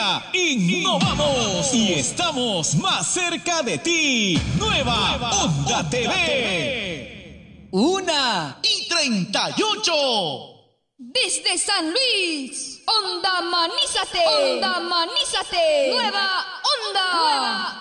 día innovamos y estamos más cerca de ti. Nueva Onda TV. 1:38. Desde San Luis, Onda Manízate. Onda Manízate. Nueva Onda.